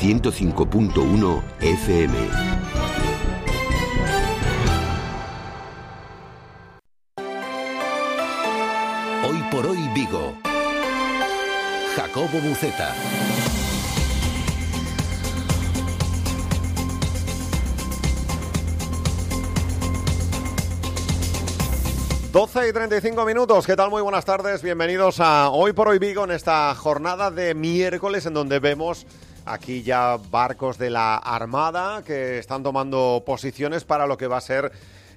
105.1 FM. Hoy por hoy Vigo. Jacobo Buceta. Doce y 35 minutos, ¿qué tal? Muy buenas tardes, bienvenidos a Hoy por Hoy Vigo en esta jornada de miércoles en donde vemos aquí ya barcos de la Armada que están tomando posiciones para lo que va a ser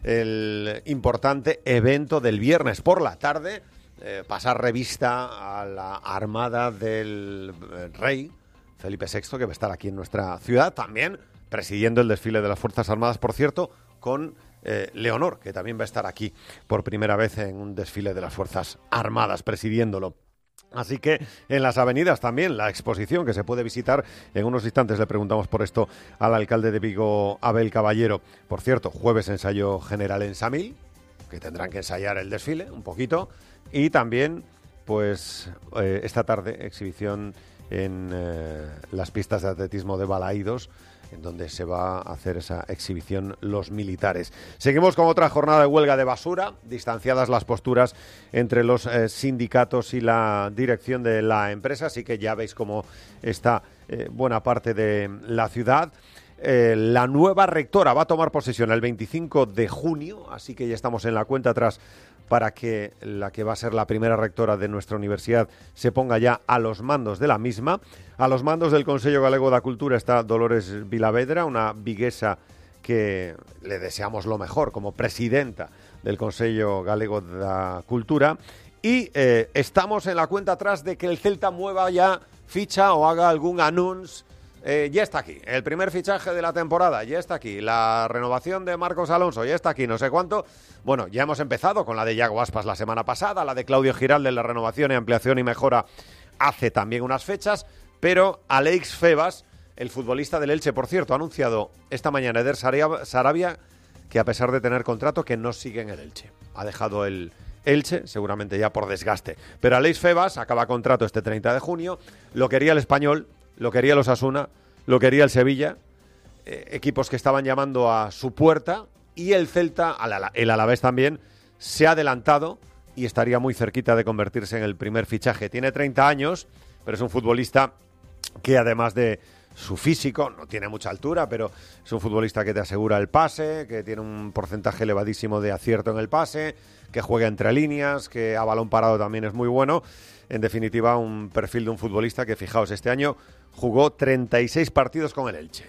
el importante evento del viernes por la tarde, pasar revista a la Armada del Rey Felipe VI, que va a estar aquí en nuestra ciudad, también presidiendo el desfile de las Fuerzas Armadas, por cierto, con Leonor, que también va a estar aquí por primera vez en un desfile de las Fuerzas Armadas, presidiéndolo. Así que en las avenidas también la exposición que se puede visitar. En unos instantes le preguntamos por esto al alcalde de Vigo, Abel Caballero. Por cierto, jueves ensayo general en Samil, que tendrán que ensayar el desfile un poquito. Y también, pues, esta tarde, exhibición en las pistas de atletismo de Balaídos, en donde se va a hacer esa exhibición los militares. Seguimos con otra jornada de huelga de basura, distanciadas las posturas entre los sindicatos y la dirección de la empresa, así que ya veis cómo está buena parte de la ciudad. La nueva rectora va a tomar posesión el 25 de junio, así que ya estamos en la cuenta atrás para que la que va a ser la primera rectora de nuestra universidad se ponga ya a los mandos de la misma. A los mandos del Consello Galego da Cultura está Dolores Vilavedra, una viguesa que le deseamos lo mejor como presidenta del Consello Galego da Cultura. Y estamos en la cuenta atrás de que el Celta mueva ya ficha o haga algún anuncio. Ya está aquí, el primer fichaje de la temporada, ya está aquí, la renovación de Marcos Alonso, ya está aquí, no sé cuánto. Bueno, ya hemos empezado con la de Iago Aspas la semana pasada, la de Claudio Giralde, la renovación y ampliación y mejora hace también unas fechas, pero Alex Febas, el futbolista del Elche, por cierto, ha anunciado esta mañana Eder Sarabia que a pesar de tener contrato, que no sigue en el Elche. Ha dejado el Elche, seguramente ya por desgaste. Pero Alex Febas acaba contrato este 30 de junio, lo quería el Español, lo quería el Osasuna, lo quería el Sevilla, equipos que estaban llamando a su puerta, y el Celta, el Alavés también, se ha adelantado y estaría muy cerquita de convertirse en el primer fichaje. Tiene 30 años, pero es un futbolista que además de su físico, no tiene mucha altura, pero es un futbolista que te asegura el pase, que tiene un porcentaje elevadísimo de acierto en el pase, que juega entre líneas, que a balón parado también es muy bueno. En definitiva, un perfil de un futbolista que, fijaos, este año jugó 36 partidos con el Elche,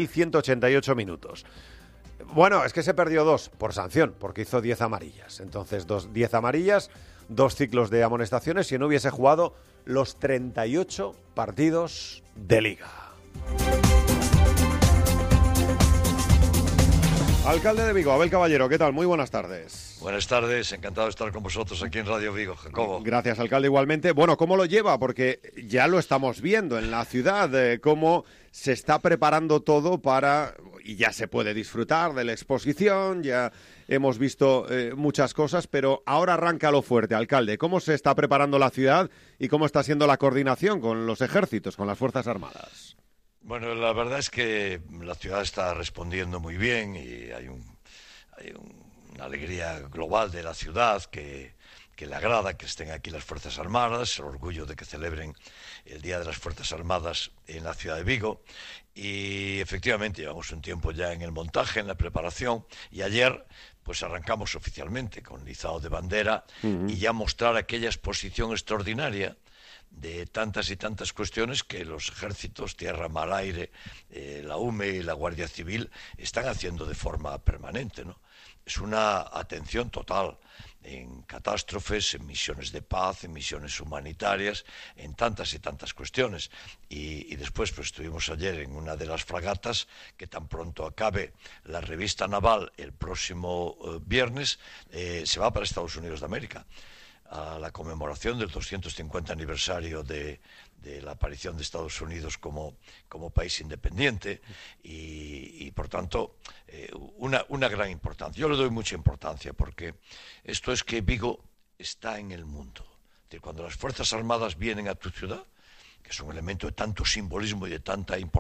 3.188 minutos. Bueno, es que se perdió 2 por sanción, porque hizo 10 amarillas. Entonces, 10 amarillas, 2 ciclos de amonestaciones, si no hubiese jugado los 38 partidos de Liga. Alcalde de Vigo, Abel Caballero, ¿qué tal? Muy buenas tardes. Buenas tardes, encantado de estar con vosotros aquí en Radio Vigo, Jacobo. Gracias, alcalde, igualmente. Bueno, ¿cómo lo lleva? Porque ya lo estamos viendo en la ciudad, cómo se está preparando todo para, y ya se puede disfrutar de la exposición, ya hemos visto muchas cosas, pero ahora arranca lo fuerte, alcalde. ¿Cómo se está preparando la ciudad y cómo está siendo la coordinación con los ejércitos, con las Fuerzas Armadas? Bueno, la verdad es que la ciudad está respondiendo muy bien y hay una alegría global de la ciudad que le agrada que estén aquí las Fuerzas Armadas, el orgullo de que celebren el Día de las Fuerzas Armadas en la ciudad de Vigo. Y efectivamente llevamos un tiempo ya en el montaje, en la preparación, y ayer pues arrancamos oficialmente con izado de bandera y ya mostrar aquella exposición extraordinaria de tantas y tantas cuestiones que los ejércitos, tierra, mar, aire, la UME y la Guardia Civil están haciendo de forma permanente, ¿no? Es una atención total en catástrofes, en misiones de paz, en misiones humanitarias, en tantas y tantas cuestiones. Y después pues estuvimos ayer en una de las fragatas que tan pronto acabe la revista naval el próximo viernes, se va para Estados Unidos de América, a la conmemoración del 250 aniversario de la aparición de Estados Unidos como país independiente y por tanto una gran importancia. Yo le doy mucha importancia porque esto es que Vigo está en el mundo. Es decir, cuando las Fuerzas Armadas vienen a tu ciudad, que es un elemento de tanto simbolismo y de tanta importancia,